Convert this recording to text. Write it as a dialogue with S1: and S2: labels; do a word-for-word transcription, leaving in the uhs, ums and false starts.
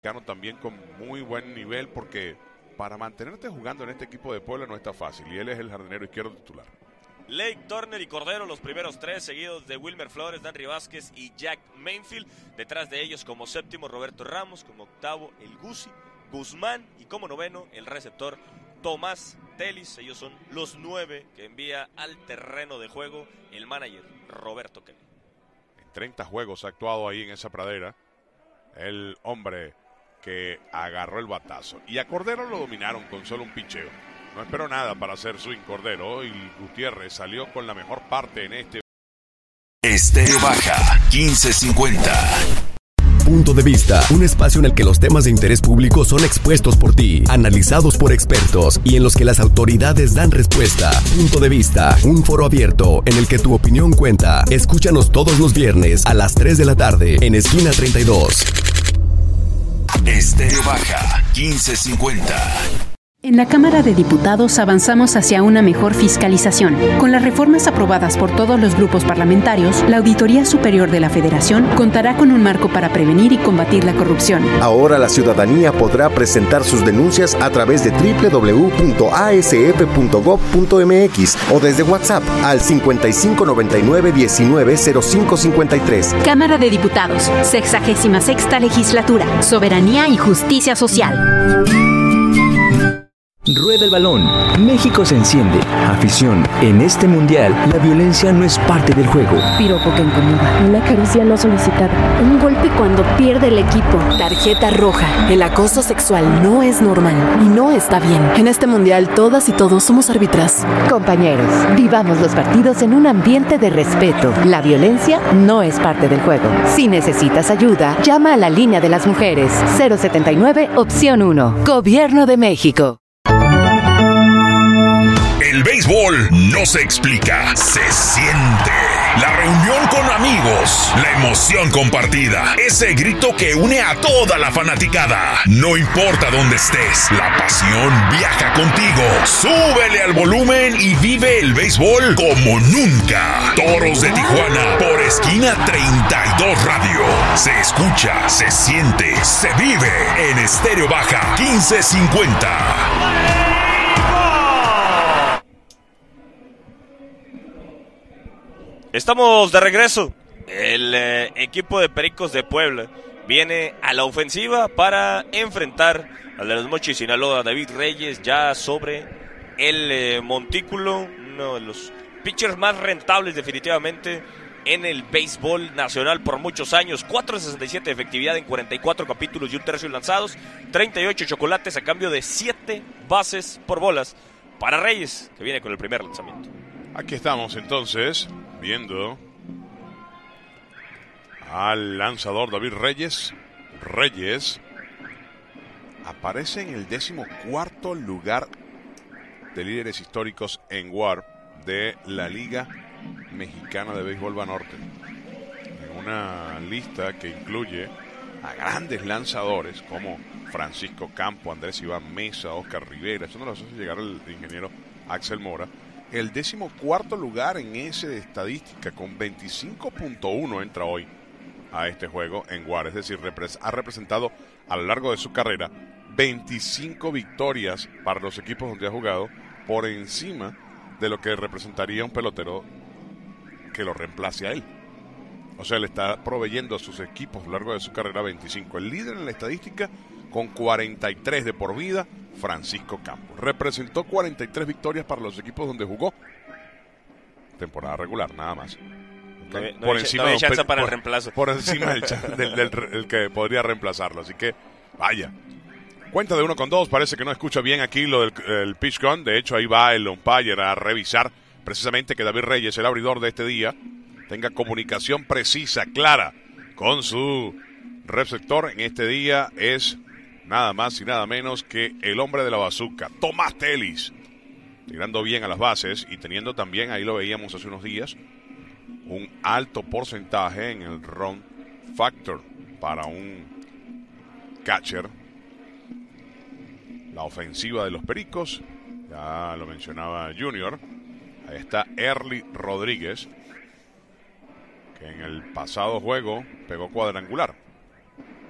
S1: También con muy buen nivel, porque para mantenerte jugando en este equipo de Puebla no está fácil, y él es el jardinero izquierdo titular.
S2: Lake, Turner y Cordero, los primeros tres, seguidos de Wilmer Flores, Danry Vázquez y Jack Mainfield. Detrás de ellos, como séptimo, Roberto Ramos, como octavo, el Gusi, Guzmán, y como noveno, el receptor Tomás Telis. Ellos son los nueve que envía al terreno de juego el manager Roberto Kelly.
S1: En treinta juegos ha actuado ahí en esa pradera el hombre que agarró el batazo. Y a Cordero lo dominaron con solo un picheo. No esperó nada para hacer swing Cordero, y Gutiérrez salió con la mejor parte en este.
S3: Estéreo Baja, quince cincuenta.
S4: Punto de Vista, un espacio en el que los temas de interés público son expuestos por ti, analizados por expertos y en los que las autoridades dan respuesta. Punto de Vista, un foro abierto en el que tu opinión cuenta. Escúchanos todos los viernes a las tres de la tarde en Esquina treinta y dos.
S3: Estéreo Baja, quince cincuenta.
S5: En la Cámara de Diputados avanzamos hacia una mejor fiscalización. Con las reformas aprobadas por todos los grupos parlamentarios, la Auditoría Superior de la Federación contará con un marco para prevenir y combatir la corrupción.
S6: Ahora la ciudadanía podrá presentar sus denuncias a través de doble u doble u doble u punto a s f punto gob punto m x o desde WhatsApp al cincuenta y cinco noventa y nueve diecinueve cero cinco cincuenta y tres.
S5: Cámara de Diputados, sexagésima sexta legislatura, soberanía y justicia social.
S7: Rueda el balón. México se enciende. Afición. En este mundial, la violencia no es parte del juego.
S8: Piropo que incomoda. Una caricia no solicitada. Un golpe cuando pierde el equipo. Tarjeta roja. El acoso sexual no es normal y no está bien. En este mundial, todas y todos somos árbitras.
S9: Compañeros, vivamos los partidos en un ambiente de respeto. La violencia no es parte del juego. Si necesitas ayuda, llama a la línea de las mujeres. cero setenta y nueve, opción uno. Gobierno de México.
S3: El béisbol no se explica, se siente. La reunión con amigos, la emoción compartida, ese grito que une a toda la fanaticada. No importa dónde estés, la pasión viaja contigo. Súbele al volumen y vive el béisbol como nunca. Toros de Tijuana por Esquina treinta y dos Radio. Se escucha, se siente, se vive en Estéreo Baja quince cincuenta.
S2: Estamos de regreso. El eh, equipo de Pericos de Puebla viene a la ofensiva para enfrentar al de los Mochis Sinaloa, David Reyes, ya sobre el eh, montículo, uno de los pitchers más rentables definitivamente en el béisbol nacional por muchos años. cuatro sesenta y siete de efectividad en cuarenta y cuatro capítulos y un tercio lanzados, treinta y ocho chocolates a cambio de siete bases por bolas para Reyes, que viene con el primer lanzamiento.
S1: Aquí estamos entonces viendo al lanzador David Reyes. Reyes aparece en el décimo cuarto lugar de líderes históricos en W A R de la Liga Mexicana de Béisbol Banorte, en una lista que incluye a grandes lanzadores como Francisco Campo, Andrés Iván Mesa, Oscar Rivera. Eso no lo hace llegar el ingeniero Axel Mora. El décimo cuarto lugar en esa estadística, con veinticinco punto uno entra hoy a este juego en W A R. Es decir, repres- ha representado a lo largo de su carrera veinticinco victorias para los equipos donde ha jugado, por encima de lo que representaría un pelotero que lo reemplace a él. O sea, le está proveyendo a sus equipos a lo largo de su carrera veinticinco. El líder en la estadística con cuarenta y tres de por vida, Francisco Campos. Representó cuarenta y tres victorias para los equipos donde jugó. Temporada regular, nada más.
S2: Okay. No, no por hay, encima no hay chance de un, para por, el reemplazo.
S1: Por encima del, del, del, del el que podría reemplazarlo. Así que, vaya. Cuenta de uno con dos. Parece que no escucha bien aquí lo del el pitch gun. De hecho, ahí va el umpire a revisar precisamente que David Reyes, el abridor de este día, tenga comunicación precisa, clara, con su receptor. En este día es nada más y nada menos que el hombre de la bazuca, Tomás Telis, tirando bien a las bases y teniendo también, ahí lo veíamos hace unos días, un alto porcentaje en el run factor para un catcher. La ofensiva de los Pericos, ya lo mencionaba Junior, ahí está Early Rodríguez, que en el pasado juego pegó cuadrangular.